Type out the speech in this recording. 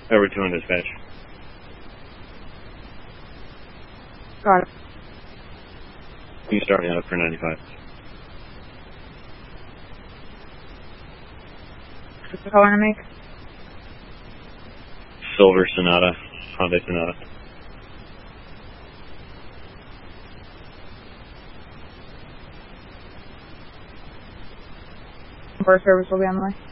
Over 2 on dispatch. Got it. You start me out for 95. What's the color to make? Silver Sonata, Hyundai Sonata. Car service will be on the way.